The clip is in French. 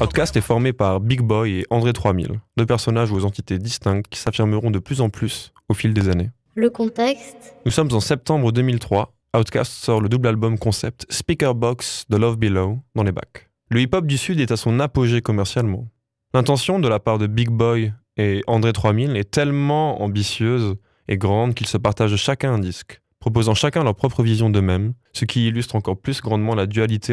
Outkast est formé par Big Boi et André 3000, deux personnages aux entités distinctes qui s'affirmeront de plus en plus au fil des années. Le contexte, Nous sommes en septembre 2003, Outkast sort le double album concept Speakerboxx de Love Below dans les bacs. Le hip-hop du Sud est à son apogée commercialement. L'intention de la part de Big Boi et André 3000 est tellement ambitieuse et grande qu'ils se partagent chacun un disque, proposant chacun leur propre vision d'eux-mêmes, ce qui illustre encore plus grandement la dualité